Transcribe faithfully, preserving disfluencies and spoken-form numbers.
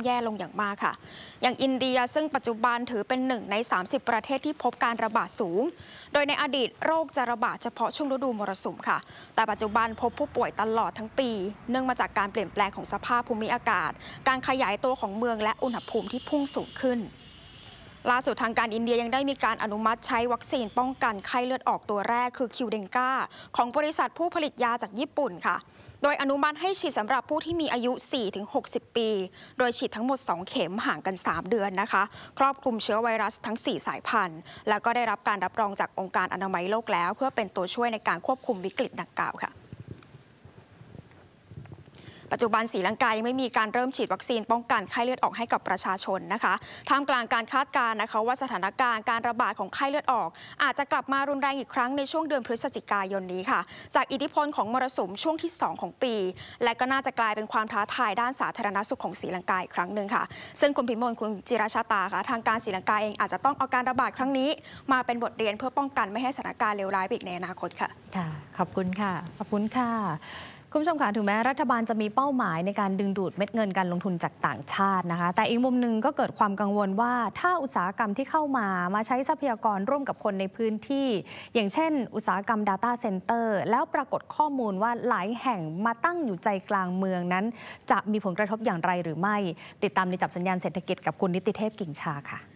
แย่ลงอย่างมากค่ะอย่างอินเดียซึ่งปัจจุบันถือเป็นหนึ่งในสามสิบประเทศที่พบการระบาดสูงโดยในอดีตโรคจะระบาดเฉพาะช่วงฤดูมรสุมค่ะแต่ปัจจุบันพบผู้ป่วยตลอดทั้งปีเนื่องมาจากการเปลี่ยนแปลงของสภาพภูมิอากาศการขยายตัวของเมืองและอุณหภูมิที่พุ่งสูงขึ้นล่าสุดทางการอินเดียยังได้มีการอนุมัติใช้วัคซีนป้องกันไข้เลือดออกตัวแรกคือคิวเดงกาของบริษัทผู้ผลิตยาจากญี่ปุ่นค่ะโดยอนุมัติให้ฉีดสำหรับผู้ที่มีอายุ สี่ถึงหกสิบ ปีโดยฉีดทั้งหมดสองเข็มห่างกันสามเดือนนะคะครอบคลุมเชื้อไวรัสทั้งสี่สายพันธุ์แล้วก็ได้รับการรับรองจากองค์การอนามัยโลกแล้วเพื่อเป็นตัวช่วยในการควบคุมวิกฤตดังกล่าวค่ะปัจจุบันศรีลังกายังไม่มีการเริ่มฉีดวัคซีนป้องกันไข้เลือดออกให้กับประชาชนนะคะท่ามกลางการคาดการณ์นะคะว่าสถานการณ์การระบาดของไข้เลือดออกอาจจะกลับมารุนแรงอีกครั้งในช่วงเดือนพฤศจิกายนนี้ค่ะจากอิทธิพลของมรสุมช่วงที่สองของปีและก็น่าจะกลายเป็นความท้าทายด้านสาธารณสุขของศรีลังกาอีกครั้งหนึ่งค่ะซึ่งคุณพิมลคุณจิราชาตาค่ะทางการศรีลังกาเองอาจจะต้องเอาการระบาดครั้งนี้มาเป็นบทเรียนเพื่อป้องกันไม่ให้สถานการณ์เลวร้ายไปอีกในอนาคตค่ะค่ะขอบคุณค่ะขอบคุณค่ะคุณผู้ชมคะถึงแม้รัฐบาลจะมีเป้าหมายในการดึงดูดเม็ดเงินการลงทุนจากต่างชาตินะคะแต่อีกมุมหนึ่งก็เกิดความกังวลว่าถ้าอุตสาหกรรมที่เข้ามามาใช้ทรัพยากรร่วมกับคนในพื้นที่อย่างเช่นอุตสาหกรรม Data Center แล้วปรากฏข้อมูลว่าหลายแห่งมาตั้งอยู่ใจกลางเมืองนั้นจะมีผลกระทบอย่างไรหรือไม่ติดตามในจับสัญญาณเศรษฐกิจกับคุณนิติเทพกิ่งชาค่ะ